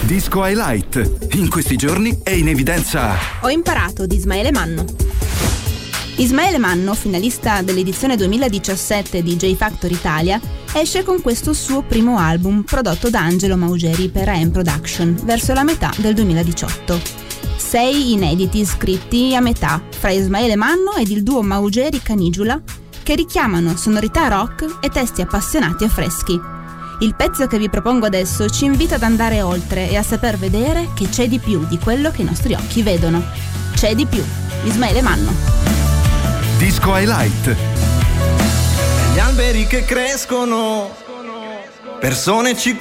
Disco Highlight. In questi giorni è in evidenza Ho imparato di Ismaele Manno. Ismaele Manno, finalista dell'edizione 2017 di J Factor Italia, esce con questo suo primo album prodotto da Angelo Maugeri per AM Production verso la metà del 2018. 6 inediti scritti a metà fra Ismaele Manno ed il duo Maugeri-Canigula che richiamano sonorità rock e testi appassionati e freschi. Il pezzo che vi propongo adesso ci invita ad andare oltre e a saper vedere che c'è di più di quello che i nostri occhi vedono. C'è di più. Ismaele Manno. Disco Highlight. Gli alberi che crescono, persone ci